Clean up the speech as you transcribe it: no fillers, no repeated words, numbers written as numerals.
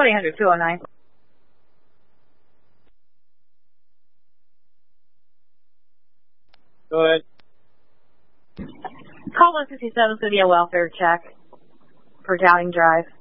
1-800-209. Go ahead. Call 157 is going to be a welfare check for Downing Drive.